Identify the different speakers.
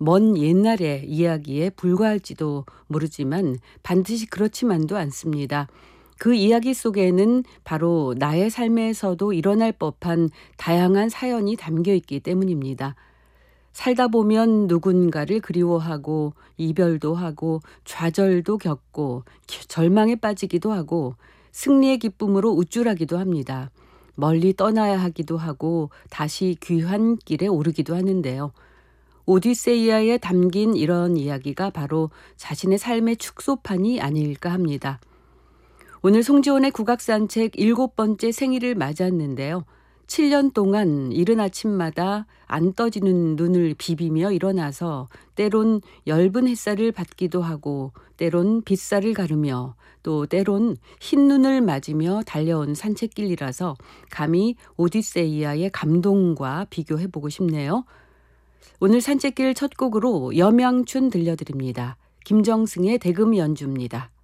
Speaker 1: 먼 옛날의 이야기에 불과할지도 모르지만 반드시 그렇지만도 않습니다. 그 이야기 속에는 바로 나의 삶에서도 일어날 법한 다양한 사연이 담겨 있기 때문입니다. 살다 보면 누군가를 그리워하고 이별도 하고 좌절도 겪고 절망에 빠지기도 하고 승리의 기쁨으로 우쭐하기도 합니다. 멀리 떠나야 하기도 하고 다시 귀한 길에 오르기도 하는데요. 오디세이아에 담긴 이런 이야기가 바로 자신의 삶의 축소판이 아닐까 합니다. 오늘 송지온의 국악산책 7번째 생일을 맞았는데요. 7년 동안 이른 아침마다 안 떠지는 눈을 비비며 일어나서 때론 엷은 햇살을 받기도 하고 때론 빗살을 가르며 또 때론 흰 눈을 맞으며 달려온 산책길이라서 감히 오디세이아의 감동과 비교해보고 싶네요. 오늘 산책길 첫 곡으로 염양춘 들려드립니다. 김정승의 대금 연주입니다.